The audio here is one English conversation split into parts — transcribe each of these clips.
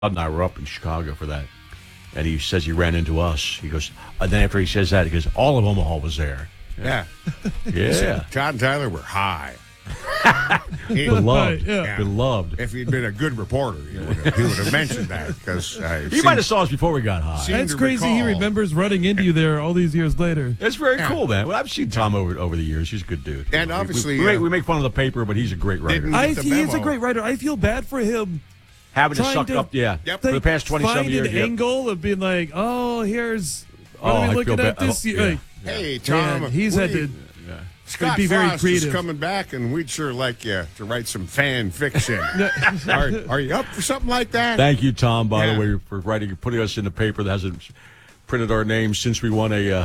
and I were up in Chicago for that. And he says he ran into us. He goes, and then after he says that, he goes, all of Omaha was there. Yeah. Yeah. John and Tyler were high. Beloved. Yeah. Beloved. If he'd been a good reporter, he would have mentioned that. Because he might have saw us before we got high. That's crazy. He remembers running into you there all these years later. It's very cool, man. Well, I've seen Tom over the years. He's a good dude. And obviously... We make fun of the paper, but he's a great writer. He is a great writer. I feel bad for him. Having to suck up, for the past 27 years. Find an angle of being like, what are we looking at this year? Yeah. Like, hey, Tom. Man, he's had to... Scott be very Frost creative. is coming back, and we'd sure like you to write some fan fiction. Are you up for something like that? Thank you, Tom, by the way, for putting us in the paper that hasn't printed our names since we won a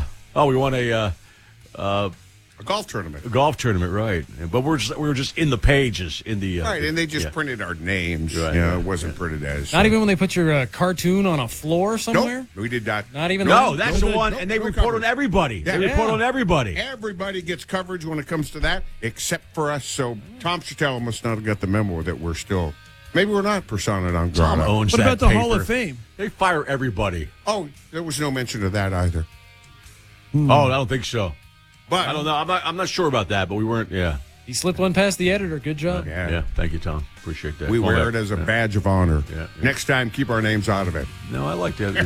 golf tournament. A golf tournament, right? But we were just in the pages in the right, and they just printed our names. Right, it wasn't printed as not even when they put your cartoon on a floor somewhere. Nope, we did not. Not even. No, that's the one, and they report on everybody. Yeah. They report on everybody. Everybody gets coverage when it comes to that, except for us. So Tom Chatella must not have got the memo that we're still. Maybe we're not persona non grata. Tom owns what that about the paper. Hall of Fame? They fire everybody. Oh, there was no mention of that either. Oh, I don't think so. But I don't know. I'm not sure about that, but we weren't. Yeah. He slipped one past the editor. Good job. Yeah. Thank you, Tom. Appreciate that. We wear it as a badge of honor. Yeah. Next time, keep our names out of it. No, I like that.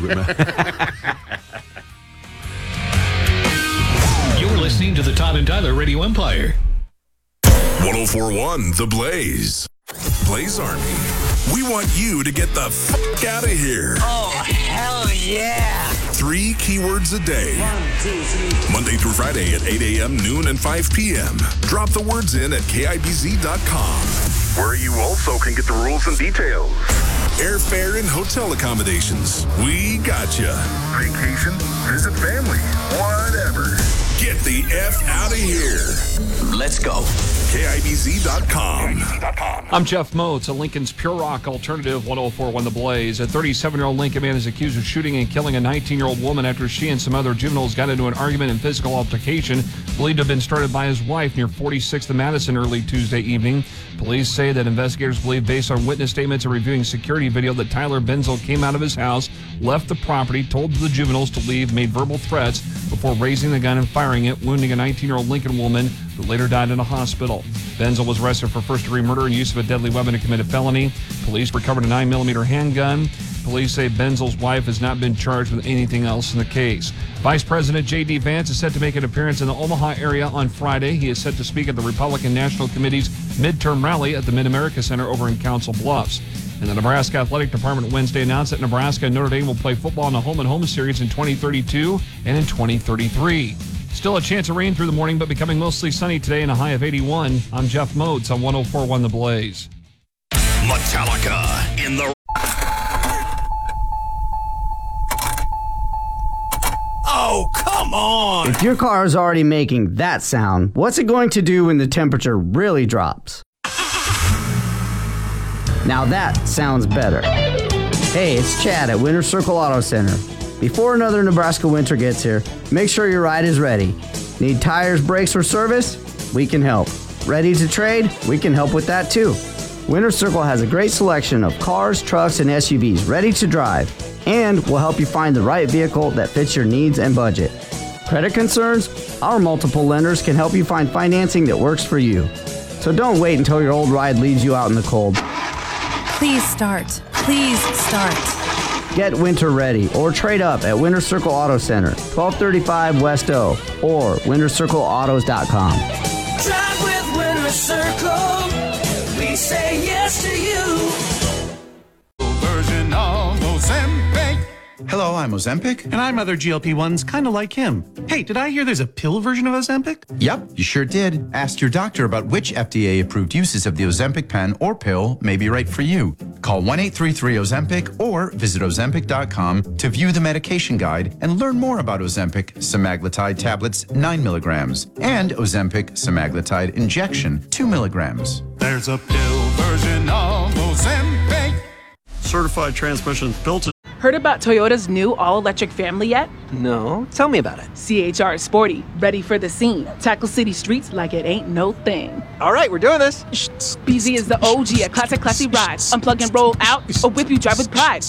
You're listening to the Todd and Tyler Radio Empire. 104.1 The Blaze. Blaze Army. We want you to get the f*** out of here. Oh, hell yeah. 3 keywords a day. 1, 2, 3. Monday through Friday at 8 a.m., noon, and 5 p.m. Drop the words in at KIBZ.com, where you also can get the rules and details. Airfare and hotel accommodations. We got you. Vacation, visit family, whatever. Get the F out of here. Let's go. KIBZ.com. I'm Jeff Moats, a Lincoln's Pure Rock Alternative 104.1 The Blaze. A 37-year-old Lincoln man is accused of shooting and killing a 19-year-old woman after she and some other juveniles got into an argument and physical altercation believed to have been started by his wife near 46th and Madison early Tuesday evening. Police say that investigators believe, based on witness statements and reviewing security video, that Tyler Benzel came out of his house, left the property, told the juveniles to leave, made verbal threats before raising the gun and firing it, wounding a 19-year-old Lincoln woman who later died in a hospital. Benzel was arrested for first-degree murder and use of a deadly weapon to commit a felony. Police recovered a 9mm handgun. Police say Benzel's wife has not been charged with anything else in the case. Vice President J.D. Vance is set to make an appearance in the Omaha area on Friday. He is set to speak at the Republican National Committee's midterm rally at the Mid-America Center over in Council Bluffs. And the Nebraska Athletic Department Wednesday announced that Nebraska and Notre Dame will play football in a home-and-home series in 2032 and in 2033. Still a chance of rain through the morning, but becoming mostly sunny today and a high of 81. I'm Jeff Moats on 104.1 The Blaze. Metallica in the... Oh, come on. If your car is already making that sound, what's it going to do when the temperature really drops? Now that sounds better. Hey, it's Chad at Winter Circle Auto Center. Before another Nebraska winter gets here, make sure your ride is ready. Need tires, brakes, or service? We can help. Ready to trade? We can help with that too. Winter Circle has a great selection of cars, trucks, and SUVs ready to drive, and will help you find the right vehicle that fits your needs and budget. Credit concerns? Our multiple lenders can help you find financing that works for you. So don't wait until your old ride leaves you out in the cold. Please start. Please start. Get winter ready or trade up at Winter Circle Auto Center, 1235 West O, or wintercircleautos.com. Drive with Winter Circle. We say yes to you. Version of Ozempic. Hello, I'm Ozempic. And I'm other GLP-1s kind of like him. Hey, did I hear there's a pill version of Ozempic? Yep, you sure did. Ask your doctor about which FDA-approved uses of the Ozempic pen or pill may be right for you. Call 1-833-OZEMPIC or visit Ozempic.com to view the medication guide and learn more about Ozempic semaglutide tablets 9 milligrams and Ozempic semaglutide injection 2 milligrams. There's a pill version of Ozempic. Certified transmission built in. Heard about Toyota's new all-electric family yet? No, tell me about it. CHR is sporty, ready for the scene. Tackle city streets like it ain't no thing. All right, we're doing this. BZ is the OG, a classic classy ride. Unplug and roll out, or whip you drive with pride.